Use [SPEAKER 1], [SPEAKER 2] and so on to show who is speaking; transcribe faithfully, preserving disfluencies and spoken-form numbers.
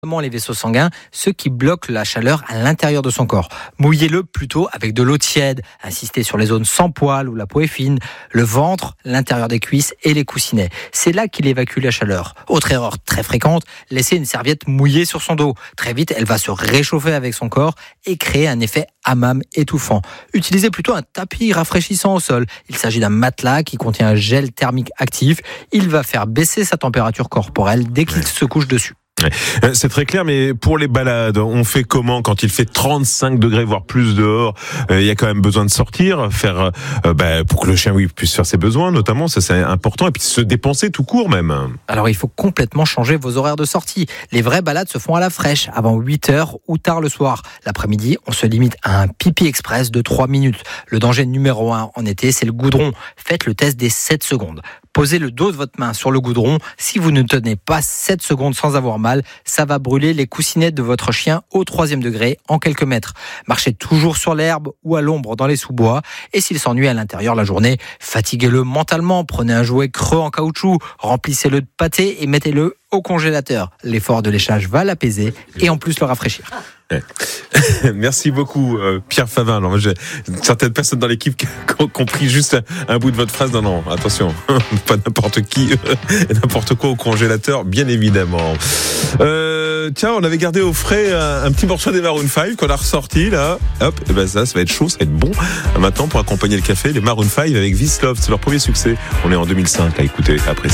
[SPEAKER 1] les vaisseaux sanguins, ceux qui bloquent la chaleur à l'intérieur de son corps. Mouillez-le plutôt avec de l'eau tiède. Insistez sur les zones sans poils où la peau est fine, le ventre, l'intérieur des cuisses et les coussinets. C'est là qu'il évacue la chaleur. Autre erreur très fréquente, laisser une serviette mouillée sur son dos. Très vite, elle va se réchauffer avec son corps et créer un effet hammam étouffant. Utilisez plutôt un tapis rafraîchissant au sol. Il s'agit d'un matelas qui contient un gel thermique actif. Il va faire baisser sa température corporelle dès qu'il se couche dessus.
[SPEAKER 2] C'est très clair, mais pour les balades, on fait comment quand il fait trente-cinq degrés, voire plus dehors? Il y a quand même besoin de sortir, faire euh, bah, pour que le chien oui, puisse faire ses besoins, notamment, ça c'est important, et puis se dépenser tout court même.
[SPEAKER 1] Alors il faut complètement changer vos horaires de sortie. Les vraies balades se font à la fraîche, avant huit heures ou tard le soir. L'après-midi, on se limite à un pipi express de trois minutes. Le danger numéro un en été, c'est le goudron. Faites le test des sept secondes. Posez le dos de votre main sur le goudron. Si vous ne tenez pas sept secondes sans avoir mal, ça va brûler les coussinets de votre chien au troisième degré en quelques mètres. Marchez toujours sur l'herbe ou à l'ombre dans les sous-bois. Et s'il s'ennuie à l'intérieur la journée, fatiguez-le mentalement. Prenez un jouet creux en caoutchouc, remplissez-le de pâté et mettez-le au congélateur. L'effort de léchage va l'apaiser et en plus le rafraîchir.
[SPEAKER 2] Merci beaucoup euh, Pierre Favin. Alors, moi, j'ai certaines personnes dans l'équipe qui ont compris juste un, un bout de votre phrase. Non, non, attention, pas n'importe qui, n'importe quoi au congélateur, bien évidemment. Euh, tiens, on avait gardé au frais un, un petit morceau des Maroon five qu'on a ressorti là. Hop, et ben ça, ça va être chaud, ça va être bon. Maintenant, pour accompagner le café, les Maroon five avec This Love, c'est leur premier succès. On est en deux mille cinq, là, écoutez, après.